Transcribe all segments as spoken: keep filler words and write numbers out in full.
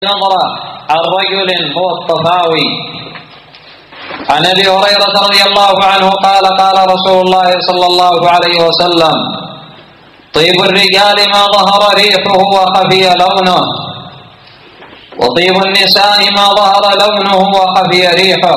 نظرة عن رجل هو الطفاوي عن ابي هريره رضي الله عنه قال قال رسول الله صلى الله عليه وسلم: طيب الرجال ما ظهر ريحه وخفي لونه، وطيب النساء ما ظهر لونه وخفي ريحه.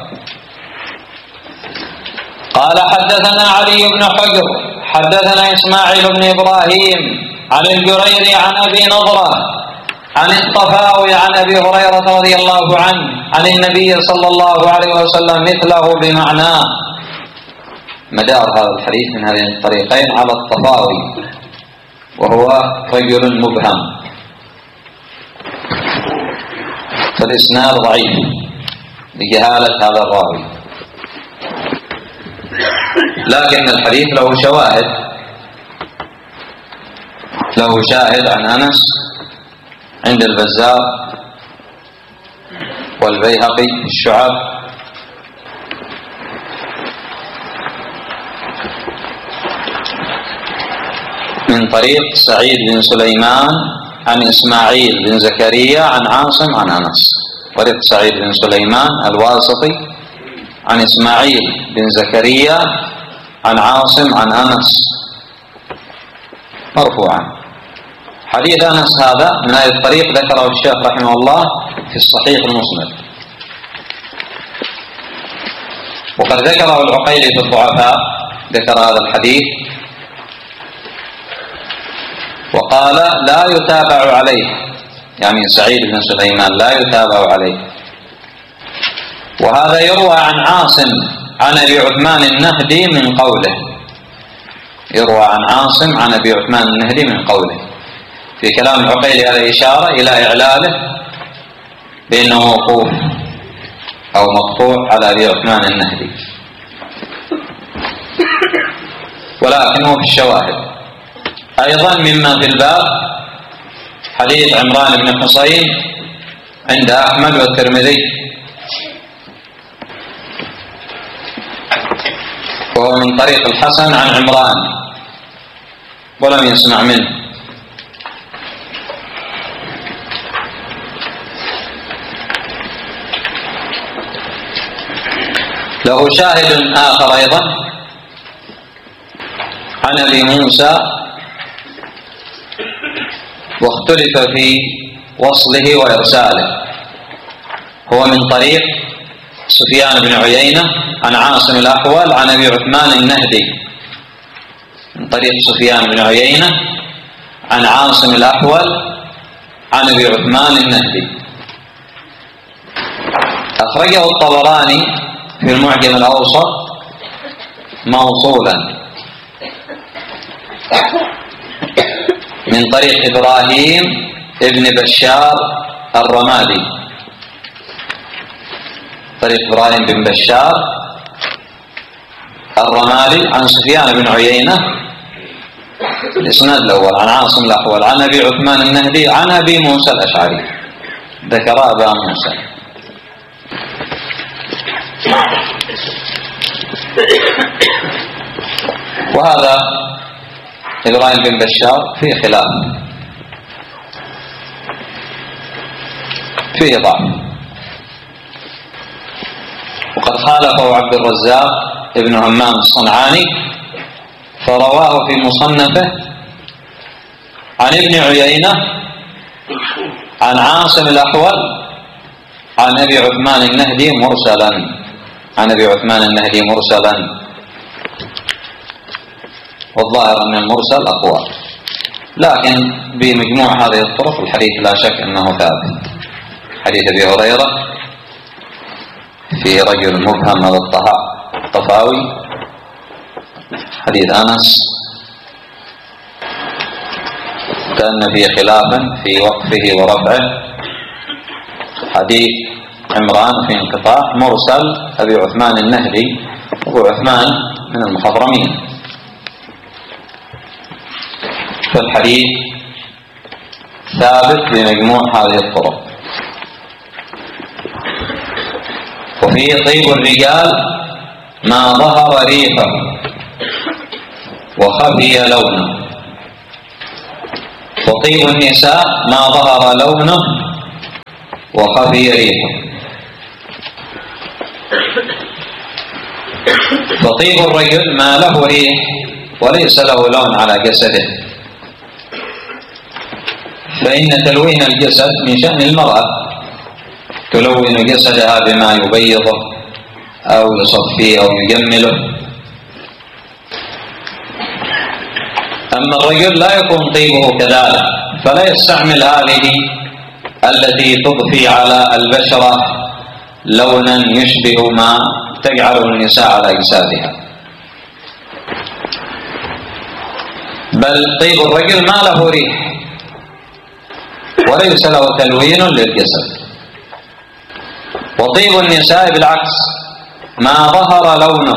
قال: حدثنا علي بن حجر حدثنا اسماعيل بن ابراهيم عن الجريري عن ابي نضره عن الطفاوي عن ابي هريره رضي الله عنه عن النبي صلى الله عليه وسلم مثله بمعناه. مدار هذا الحديث من هذين الطريقين على الطفاوي، وهو رجل مبهم، فالاسناد ضعيف لجهاله هذا الراوي، لكن الحديث له شواهد له شاهد عن انس عند البزار والبيهقي في الشعب من طريق سعيد بن سليمان عن إسماعيل بن زكريا عن عاصم عن أنس. طريق سعيد بن سليمان الواسطي عن إسماعيل بن زكريا عن عاصم عن أنس مرفوعا. حديث أنس هذا من هذه الطريق ذكره الشيخ رحمه الله في الصحيح المسند، وقد ذكره العقيلي في الضعفاء، ذكر هذا الحديث وقال لا يتابع عليه، يعني سعيد بن سليمان لا يتابع عليه. وهذا يروى عن عاصم عن أبي عثمان النهدي من قوله، يروى عن عاصم عن أبي عثمان النهدي من قوله. في كلام العقيلي هذا إشارة إلى إعلاله بأنه موقوف أو مقطوع على أبي عثمان النهدي، ولكنه في الشواهد. أيضا مما في الباب حديث عمران بن حصين عند أحمد والترمذي، وهو من طريق الحسن عن عمران ولم يسمع منه. له شاهد آخر أيضا عن أبي موسى، واختلف في وصله وإرساله. هو من طريق سفيان بن عيينة عن عاصم الأحول عن أبي عثمان النهدي، من طريق سفيان بن عيينة عن عاصم الأحول عن أبي عثمان النهدي. أخرجه الطبراني في المعجم الأوسط موصولا من طريق إبراهيم ابن بشار الرمادي، طريق إبراهيم بن بشار الرمادي عن سفيان بن عيينة الإسناد الأول عن عاصم الأحول عن أبي عثمان النهدي عن أبي موسى الأشعري، ذكر أبا موسى. وهذا إبراهيم بن بشار فيه خلاف، فيه ضعف، وقد خالفه عبد الرزاق ابن همام الصنعاني فرواه في مصنفه عن ابن عيينة عن عاصم الأحول عن أبي عثمان النهدي مرسلا، عن أبي عثمان النهدي مرسلا، والظاهر أن المرسل أقوى، لكن بمجموع هذه الطرق الحديث لا شك أنه ثابت. حديث أبي هريرة في رجل مبهم هذا الطفاوي، حديث أنس كان فيه خلافا في وقفه ورفعه، حديث عمران في انقطاع، مرسل أبي عثمان النهدي، وهو عثمان من المخضرمين. فالحديث ثابت بمجموع هذه الطرق. وفي طيب الرجال ما ظهر ريحه وخفي لونه، وطيب النساء ما ظهر لونه وخفي ريحه. فطيب الرجل ما له ريح وليس له لون على جسده، فإن تلوين الجسد من شأن المرأة، تلون جسدها بما يبيضه أو يصفيه أو يجمله. أما الرجل لا يكون طيبه كذلك، فلا يستعمل هذه التي تضفي على البشرة لونا يشبه ما تجعله النساء على أجسادها، بل طيب الرجل ما له ريح وليس له تلوين للجسد. وطيب النساء بالعكس، ما ظهر لونه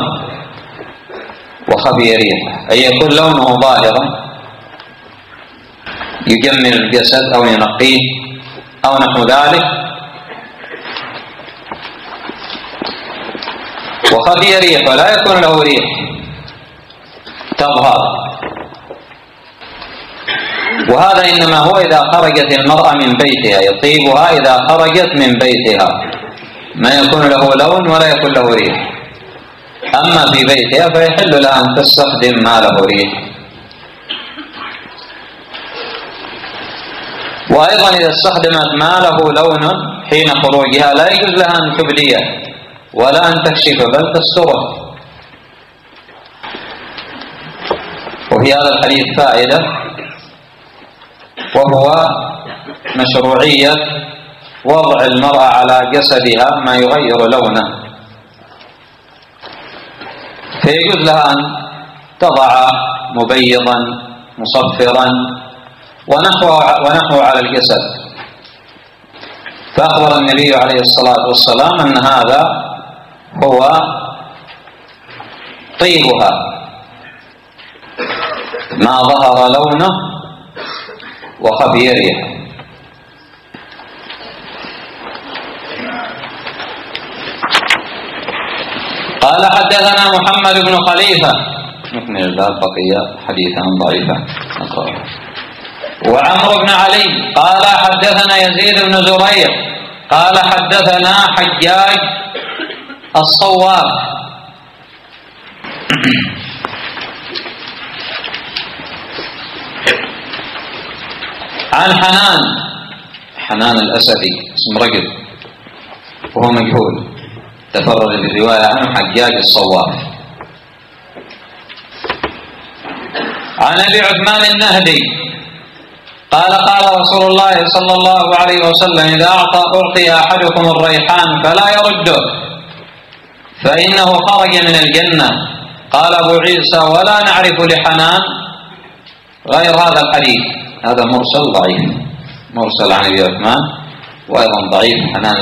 وخفي ريحه، أي يكون لونه ظاهرا يجمل الجسد أو ينقيه أو نحو ذلك، وخفي ريحه لا يكون له ريح تظهر. وهذا إنما هو إذا خرجت المرأة من بيتها، يطيبها إذا خرجت من بيتها، ما يكون له لون ولا يكون له ريح. أما في بيتها فيحل لها أن تستخدم ما له ريح. وأيضا إذا استخدمت ما له لون حين خروجها لا يجوز لها أن تبديه ولا أن تكشف، بل تستره. وفي هذا الحديث فائدة، وهو مشروعية وضع المرأة على جسدها ما يغير لونه، فيجوز لها أن تضع مبيضا مصفرا ونحوه ونحوه على الجسد. فأخبر النبي عليه الصلاة والسلام أن هذا هو طيبها، ما ظهر لونه وخفي ريحه. قال حدثنا محمد بن خليفة، نكمل الباب، بقي حديثا ضعيفا. وعمرو بن علي قال حدثنا يزيد بن زريع قال حدثنا حجاج الصواب عن حنان حنان الأسدي، اسم رجل وهو مجهول، تفرد بالرواية عنه حجاج الصواف، عن أبي عثمان النهدي قال قال رسول الله صلى الله عليه وسلم: إذا أعطى أعطي أحدكم الريحان فلا يرده فإنه خرج من الجنة. قال أبو عيسى: ولا نعرف لحنان غير هذا الحديث. هذا مرسل ضعيف، مرسل عن أبي عثمان، وأيضا ضعيف حنان